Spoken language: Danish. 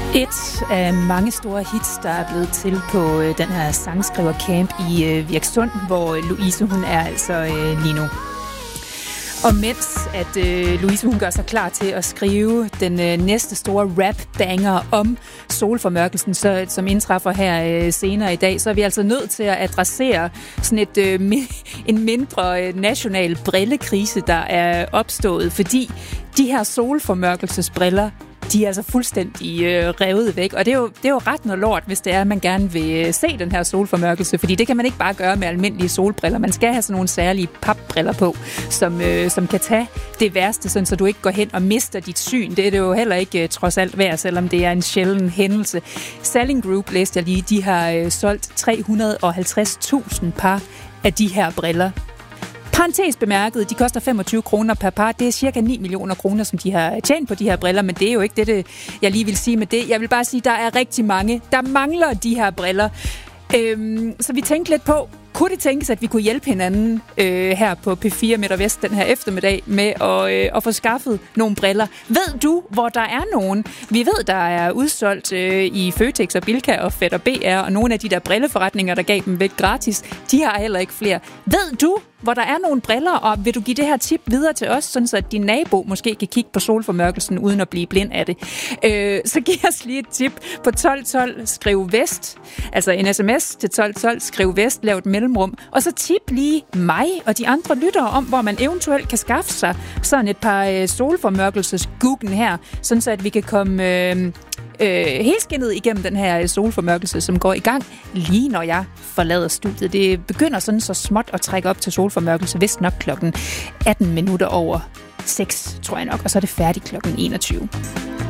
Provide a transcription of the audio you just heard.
Et af mange store hits, der er blevet til på den her sangskrivercamp i Virksund, hvor Louise hun er altså lige nu. Og mens at Louise hun gør sig klar til at skrive den næste store rap-banger om solformørkelsen, som indtræffer her senere i dag, så er vi altså nødt til at adressere sådan en mindre national brillekrise, der er opstået, fordi de her solformørkelsesbriller, de er altså fuldstændig revet væk. Og det er jo ret noget lort, hvis det er, at man gerne vil se den her solformørkelse. Fordi det kan man ikke bare gøre med almindelige solbriller. Man skal have sådan nogle særlige papbriller på, som kan tage det værste, sådan, så du ikke går hen og mister dit syn. Det er det jo heller ikke trods alt værd, selvom det er en sjælden hændelse. Salling Group, læste jeg lige, de har solgt 350.000 par af de her briller. Parentes bemærket, de koster 25 kroner per par. Det er cirka 9 millioner kroner, som de har tjent på de her briller, men det er jo ikke det, jeg lige vil sige med det. Jeg vil bare sige, at der er rigtig mange, der mangler de her briller. Så vi tænkte lidt på, kunne det tænkes, at vi kunne hjælpe hinanden her på P4 Midt og Vest den her eftermiddag med at få skaffet nogle briller? Ved du, hvor der er nogen? Vi ved, der er udsolgt i Føtex og Bilka og Fætter BR, og nogle af de der brilleforretninger, der gav dem væk gratis, de har heller ikke flere. Ved du, hvor der er nogle briller, og vil du give det her tip videre til os, sådan så at din nabo måske kan kigge på solformørkelsen uden at blive blind af det? Så giv os lige et tip på 1212, skriv vest, altså en sms til 1212, skriv vest, lav et mellemrum, og så tip lige mig og de andre lyttere om, hvor man eventuelt kan skaffe sig sådan et par solformørkelsesguggen her, sådan så at vi kan komme helskindet igennem den her solformørkelse, som går i gang lige når jeg forlader studiet. Det begynder sådan så småt at trække op til solformørkelse, vist nok klokken 18 minutter over 6, tror jeg nok, og så er det færdigt klokken 21.